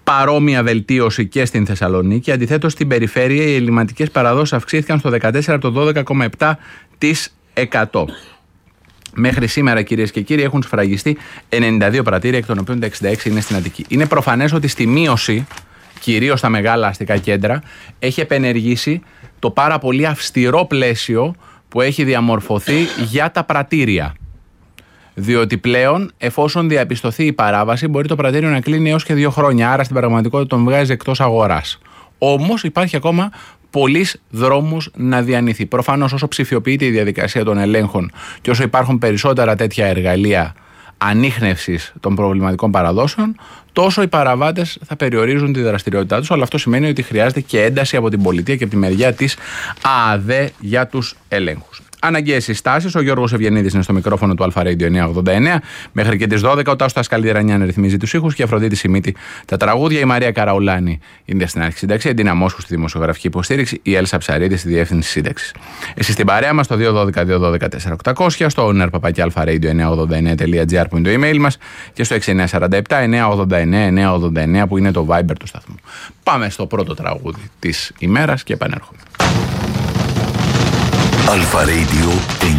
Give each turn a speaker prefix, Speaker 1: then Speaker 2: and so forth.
Speaker 1: παρόμοια βελτίωση και στην Θεσσαλονίκη. Αντιθέτως, στην περιφέρεια οι ελλειμματικές παραδόσεις αυξήθηκαν στο 14 από το 12,7%. Μέχρι σήμερα, κυρίες και κύριοι, έχουν σφραγιστεί 92 πρατήρια, εκ των οποίων τα 66 είναι στην Αττική. Είναι προφανές ότι στη μείωση, κυρίως στα μεγάλα αστικά κέντρα, έχει επενεργήσει το πάρα πολύ αυστηρό πλαίσιο που έχει διαμορφωθεί για τα πρατήρια. Διότι πλέον, εφόσον διαπιστωθεί η παράβαση, μπορεί το πρατήριο να κλείνει έως και 2 χρόνια. Άρα στην πραγματικότητα τον βγάζει εκτός αγοράς. Όμως υπάρχει ακόμα πολλής δρόμους να διανυθεί. Προφανώς, όσο ψηφιοποιείται η διαδικασία των ελέγχων και όσο υπάρχουν περισσότερα τέτοια εργαλεία ανίχνευσης των προβληματικών παραδόσεων, τόσο οι παραβάτες θα περιορίζουν τη δραστηριότητά τους. Αλλά αυτό σημαίνει ότι χρειάζεται και ένταση από την πολιτεία και από τη μεριά της ΑΑΔΕ για τους ελέγχους. Αναγκαίες συστάσεις. Ο Γιώργος Ευγενίδης είναι στο μικρόφωνο του Αλφα Radio 989. Μέχρι και τις 12 ο Τάσος Τασκαλιρανιάν ρυθμίζει τους ήχους και η Αφροδίτη Σιμίτη τα τραγούδια. Η Μαρία Καραουλάνη είναι στην αρχή σύνταξη. Η Ντίνα Μόσχου στη δημοσιογραφική υποστήριξη. Η Έλσα Ψαρίδη στη διεύθυνση σύνταξης. Εσείς στην παρέα μας στο 212-212-4800, στο ownerpapaki-alpha-radio989.gr που είναι το email μας και στο 6947-989-989 που είναι το Viber του σταθμού. Πάμε στο πρώτο τραγούδι της ημέρας και επανέρχομαι.
Speaker 2: Alpha Radio